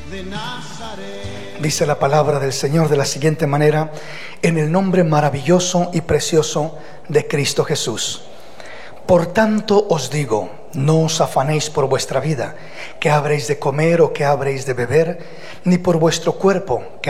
de Nazaret. Dice la palabra del Señor de la siguiente manera: en el nombre maravilloso y precioso de Cristo Jesús. Por tanto os digo, no os afanéis por vuestra vida, qué habréis de comer o qué habréis de beber, ni por vuestro cuerpo,